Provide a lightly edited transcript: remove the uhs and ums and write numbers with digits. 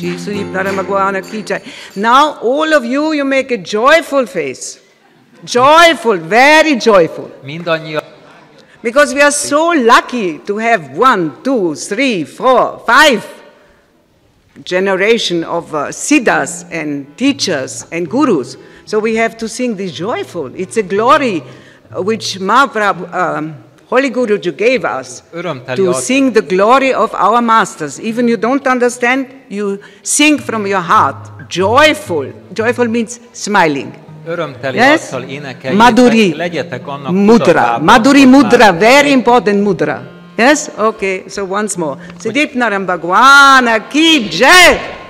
Shri Sudeep Narayana Bhagwan Ki Jai. Now all of you, you make a joyful face. Joyful, very joyful. Because we are so lucky to have 1, 2, 3, 4, 5 generation of siddhas and teachers and gurus. So we have to sing this joyful. It's a glory which Mahaprabhu, Holy Guruji gave us to sing the glory of our masters. Even you don't understand, you sing from your heart. Joyful. Joyful means smiling. Yes? Madhuri Mudra. Madhuri Mudra, very important mudra. Yes? Okay, so once more. Sudeep Narayana Bhagwan Ki Jai.